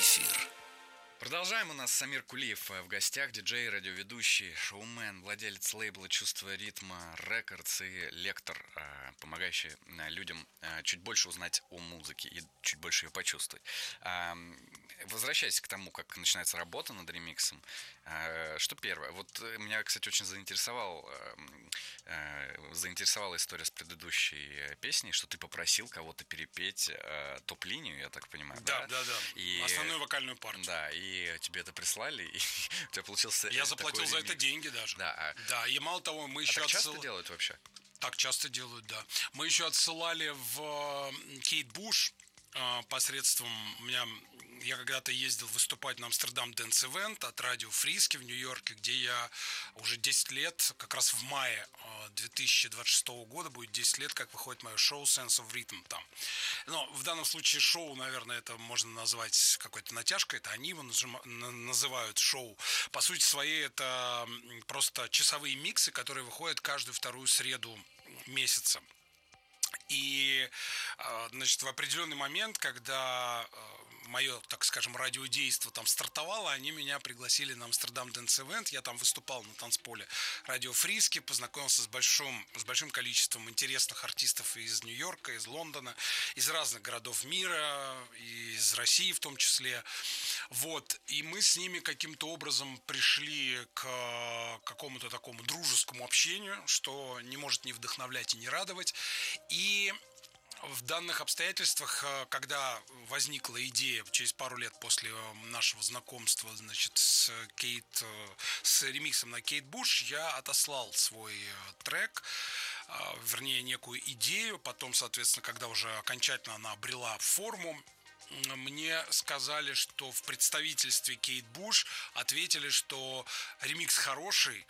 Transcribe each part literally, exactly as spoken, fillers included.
эфир. Продолжаем. У нас Самир Кулиев в гостях, диджей, радиоведущий, шоумен, владелец лейбла «Чувство ритма Рекордс» и лектор, помогающий людям чуть больше узнать о музыке и чуть больше ее почувствовать. Возвращаясь к тому, как начинается работа над ремиксом, что первое? Вот меня, кстати, очень заинтересовал, заинтересовала история с предыдущей песней, что ты попросил кого-то перепеть топ-линию, я так понимаю. Да, да, да. да. И, основную вокальную партию. Да, и тебе это прислали, и у тебя получился. Я заплатил за это деньги даже. Да. Да, и мало того, мы а еще так отсыл... часто делают вообще? Так часто делают, да. Мы еще отсылали в Кейт Буш посредством у меня. Я когда-то ездил выступать на Амстердам Dance Event от радио Фриски в Нью-Йорке, где я уже десять лет, как раз в мае две тысячи двадцать шестого года будет десять лет, как выходит мое шоу Sense of Rhythm там. Но в данном случае шоу, наверное, это можно назвать какой-то натяжкой, это они его называют шоу. По сути своей это просто часовые миксы, которые выходят каждую вторую среду месяца. И, значит, в определенный момент, когда мое, так скажем, радиодейство там стартовало, они меня пригласили на Амстердам Dance Event. Я там выступал на танцполе радио Фриски, познакомился с большим, с большим количеством интересных артистов из Нью-Йорка, из Лондона, из разных городов мира, из России в том числе. Вот. И мы с ними каким-то образом пришли к какому-то такому дружескому общению, что не может не вдохновлять и не радовать. И в данных обстоятельствах, когда возникла идея через пару лет после нашего знакомства, значит, с Кейт, с ремиксом на Кейт Буш, я отослал свой трек, вернее, некую идею. Потом, соответственно, когда уже окончательно она обрела форму, мне сказали, что в представительстве Кейт Буш ответили, что ремикс хороший,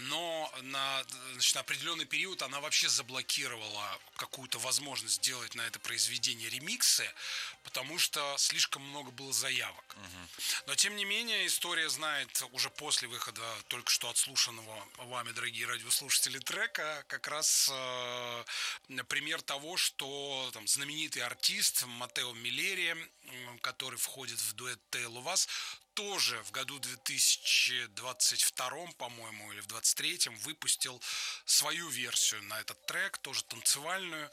но на, значит, на определенный период она вообще заблокировала какую-то возможность сделать на это произведение ремиксы, потому что слишком много было заявок. Угу. Но, тем не менее, история знает уже после выхода только что отслушанного вами, дорогие радиослушатели, трека, как раз э, пример того, что там, знаменитый артист Матео Миллери, который входит в дуэт Tale of Us, тоже в году две тысячи двадцать втором, по-моему, или в двадцать третьем выпустил свою версию на этот трек, тоже танцевальную.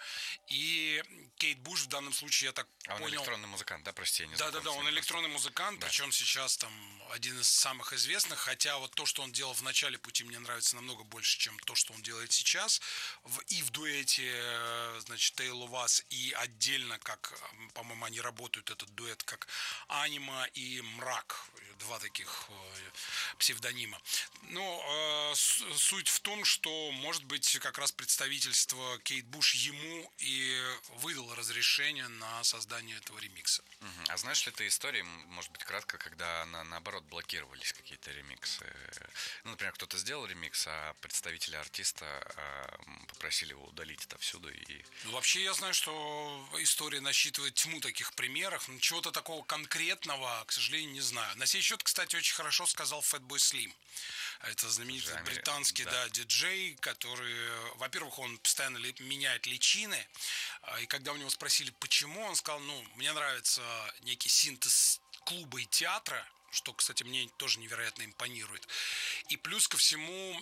И Кейт Буш в данном случае, я так а он понял... электронный музыкант, да, прости, я не знаю. Да-да-да, он электронный музыкант, да. Причем сейчас там один из самых известных, хотя вот то, что он делал в начале пути, мне нравится намного больше, чем то, что он делает сейчас. В, и в дуэте, значит, Tale of Us, и отдельно, как, по-моему, они работают, этот дуэт, как Анима и Мрак. Два таких э, псевдонима. Но э, суть в том, что, может быть, как раз представительство Кейт Буш ему и выдало разрешение на создание этого ремикса. Uh-huh. А знаешь ли ты истории, может быть, кратко, когда на, наоборот блокировались какие-то ремиксы? Ну, например, кто-то сделал ремикс, а представители артиста э, попросили его удалить отовсюду. И... Ну, вообще, я знаю, что история насчитывает тьму таких примеров, но чего-то такого конкретного, к сожалению, не знаю. На сей счет, кстати, очень хорошо сказал Fatboy Slim. Это знаменитый Джами, британский да. Да, диджей, который, во-первых, он постоянно меняет личины. И когда у него спросили, почему, он сказал, ну, мне нравится некий синтез клуба и театра, что, кстати, мне тоже невероятно импонирует. И плюс ко всему...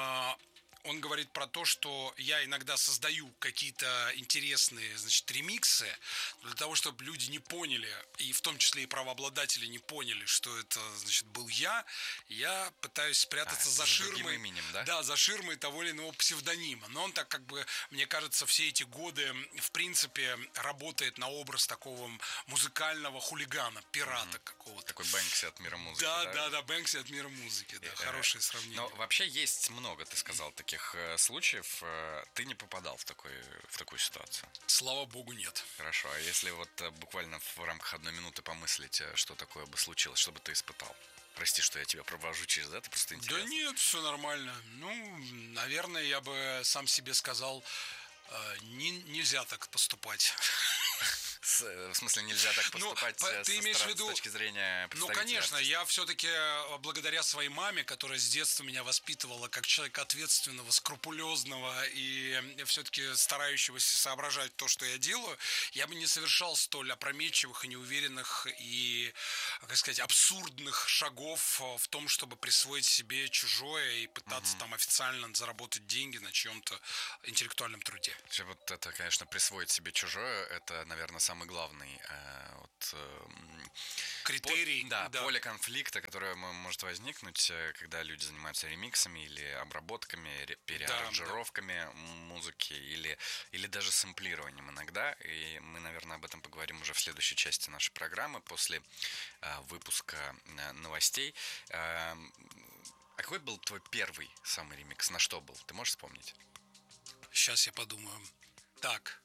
Он говорит про то, что я иногда создаю какие-то интересные, значит, ремиксы для того, чтобы люди не поняли, и в том числе и правообладатели не поняли, что это, значит, был я. Я пытаюсь спрятаться а, за ширмой, именем, да? Да, за ширмой того или иного псевдонима. Но он так, как бы, мне кажется, все эти годы, в принципе, работает на образ такого музыкального хулигана, пирата mm-hmm. какого-то. Такой Бэнкси от мира музыки. Да, да, да, да, Бэнкси от мира музыки, да, хорошее сравнение. Но вообще есть много, ты сказал, таких таких случаев. Ты не попадал в, такой, в такую ситуацию? Слава богу, нет. Хорошо, а если вот буквально в рамках одной минуты помыслить, что такое бы случилось, что бы ты испытал? Прости, что я тебя провожу через это, просто интересно. Да нет, все нормально. Ну, наверное, я бы сам себе сказал, не, нельзя так поступать. В смысле, нельзя так поступать ну, с, ты имеешь с, в виду... с точки зрения Ну, конечно, я все-таки благодаря своей маме, которая с детства меня воспитывала как человека ответственного, скрупулезного и все-таки старающегося соображать то, что я делаю, я бы не совершал столь опрометчивых и неуверенных и, как сказать, абсурдных шагов в том, чтобы присвоить себе чужое и пытаться угу. там официально заработать деньги на чьем-то интеллектуальном труде. Вот это, конечно, присвоить себе чужое, это, наверное, самый главный э, вот, э, критерий. По, да, да, поле конфликта, которое может возникнуть, когда люди занимаются ремиксами или обработками, переаранжировками да, да. музыки или, или даже сэмплированием иногда. И мы, наверное, об этом поговорим уже в следующей части нашей программы после э, выпуска э, новостей. Э, а какой был твой первый самый ремикс? На что был? Ты можешь вспомнить? Сейчас я подумаю. Так.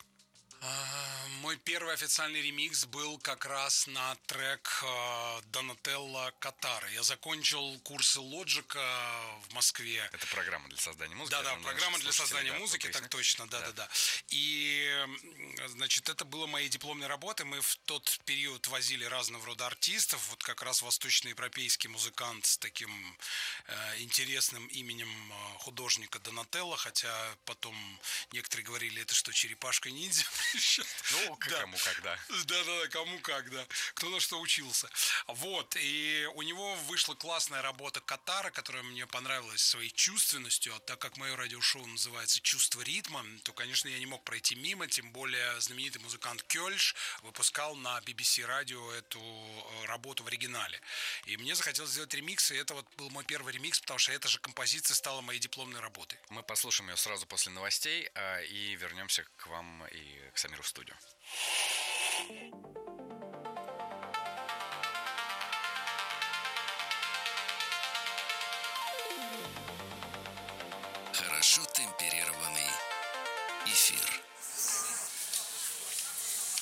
Мой первый официальный ремикс был как раз на трек Донателло Катары. Я закончил курсы Лоджика в Москве. Это программа для создания музыки. Да-да, программа для создания да, музыки, так точно, да-да-да. И, значит, это было моей дипломной работой. Мы в тот период возили разного рода артистов. Вот как раз восточноевропейский музыкант с таким э, интересным именем художника Донателло, хотя потом некоторые говорили, это что, черепашка-ниндзя? Ну, да. кому когда. Да-да-да, кому как, да. Кто на что учился. Вот, и у него вышла классная работа Катара, которая мне понравилась своей чувственностью, а так как мое радиошоу называется «Чувство ритма», то, конечно, я не мог пройти мимо, тем более знаменитый музыкант Кёльш выпускал на би би си радио эту работу в оригинале. И мне захотелось сделать ремикс, и это вот был мой первый ремикс, потому что эта же композиция стала моей дипломной работой. Мы послушаем ее сразу после новостей и вернемся к вам и к Самиру в студию.